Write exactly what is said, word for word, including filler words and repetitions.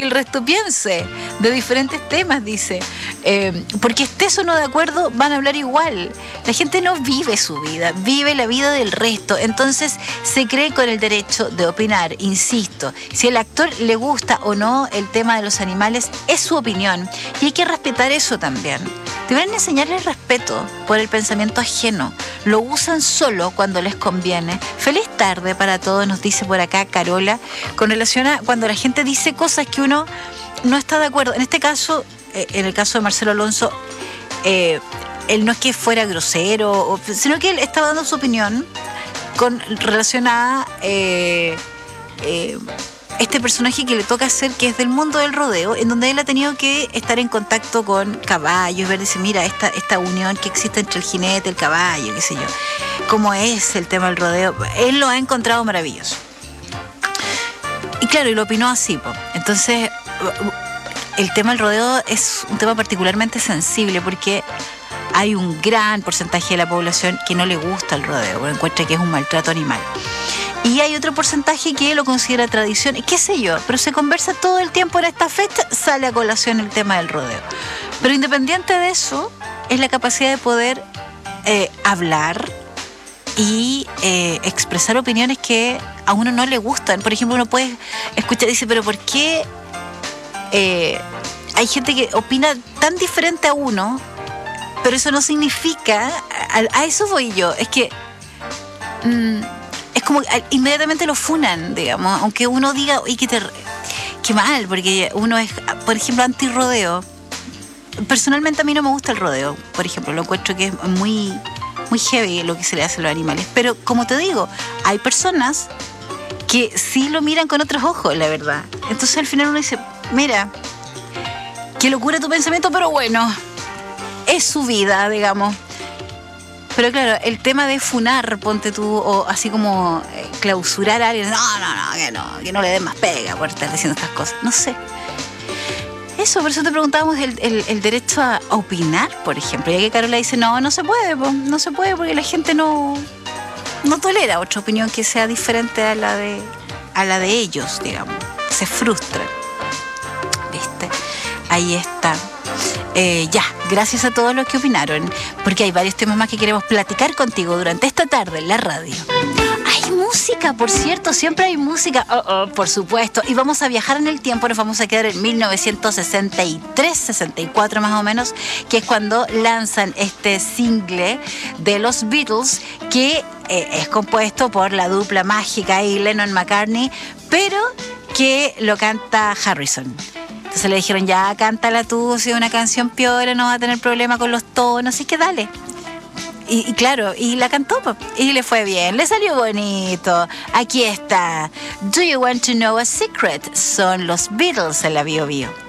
el resto piense de diferentes temas, dice. Eh, porque estés o no de acuerdo, van a hablar igual. La gente no vive su vida, vive la vida del resto. Entonces se cree con el derecho de opinar. Insisto, si al actor le gusta o no el tema de los animales, es su opinión. Y hay que respetar eso también. Deberían enseñarles respeto por el pensamiento ajeno. Lo usan solo cuando les conviene. Feliz tarde para todos, nos dice por acá Carola, con relación a cuando la gente dice cosas que uno no está de acuerdo. En este caso, eh, en el caso de Marcelo Alonso, eh, él no es que fuera grosero, o, sino que él estaba dando su opinión con relación a eh, eh, este personaje que le toca hacer, que es del mundo del rodeo, en donde él ha tenido que estar en contacto con caballos, ver, dice, mira, esta, esta unión que existe entre el jinete, el caballo, qué sé yo, cómo es el tema del rodeo. Él lo ha encontrado maravilloso. Y claro, y lo opinó así, po. Entonces, el tema del rodeo es un tema particularmente sensible porque hay un gran porcentaje de la población que no le gusta el rodeo, porque encuentra que es un maltrato animal. Y hay otro porcentaje que lo considera tradición, qué sé yo, pero se conversa todo el tiempo en esta fecha, sale a colación el tema del rodeo. Pero independiente de eso, es la capacidad de poder eh, hablar y eh, expresar opiniones que a uno no le gustan. Por ejemplo, uno puede escuchar y dice, pero ¿por qué eh, hay gente que opina tan diferente a uno? Pero eso no significa, a, a eso voy yo, es que mmm, es como inmediatamente lo funan, digamos, aunque uno diga, uy, qué, ter- qué mal, porque uno es, por ejemplo, anti-rodeo. Personalmente a mí no me gusta el rodeo, por ejemplo, lo encuentro que es muy, muy heavy lo que se le hace a los animales. Pero como te digo, hay personas que sí lo miran con otros ojos, la verdad. Entonces al final uno dice, mira, qué locura tu pensamiento, pero bueno, es su vida, digamos. Pero claro, el tema de funar, ponte tú, o así como eh, clausurar a alguien, no, no, no, que no, que no le den más pega por estar diciendo estas cosas, no sé. Eso, por eso te preguntábamos el, el, el derecho a, a opinar, por ejemplo. Y aquí Carola dice, no, no se puede, po, no se puede porque la gente no, no tolera otra opinión que sea diferente a la de, a la de ellos, digamos. Se frustran. ¿Viste? Ahí está. Eh, ya, gracias a todos los que opinaron, porque hay varios temas más que queremos platicar contigo durante esta tarde en la radio. Hay música, por cierto, siempre hay música, oh, oh, por supuesto, y vamos a viajar en el tiempo, nos vamos a quedar en mil novecientos sesenta y tres, sesenta y cuatro más o menos, que es cuando lanzan este single de los Beatles, que eh, es compuesto por la dupla mágica y Lennon-McCartney, pero que lo canta Harrison. Entonces le dijeron, ya, cántala tú, si es una canción piola, no va a tener problema con los tonos, así que dale. Y, y claro, y la cantó, y le fue bien, le salió bonito. Aquí está, Do You Want to Know a Secret? Son los Beatles en la Bio Bio.